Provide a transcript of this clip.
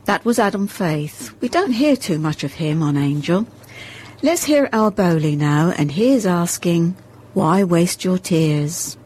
That was Adam Faith. We don't hear too much of him on Angel. Let's hear Al Bowlly now, and he is asking, why waste your tears?